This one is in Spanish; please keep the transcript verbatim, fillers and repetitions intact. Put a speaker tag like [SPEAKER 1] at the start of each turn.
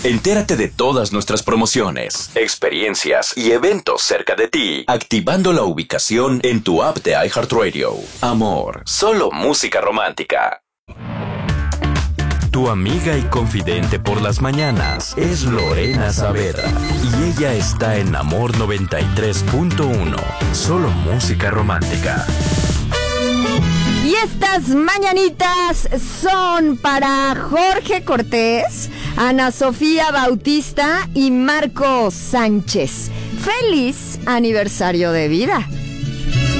[SPEAKER 1] Entérate de todas nuestras promociones, experiencias y eventos cerca de ti, activando la ubicación en tu app de iHeartRadio. Amor, solo música romántica. Tu amiga y confidente por las mañanas es Lorena Saavedra y ella está en Amor noventa y tres punto uno, solo música romántica.
[SPEAKER 2] Y estas mañanitas son para Jorge Cortés, Ana Sofía Bautista y Marco Sánchez. ¡Feliz aniversario de vida!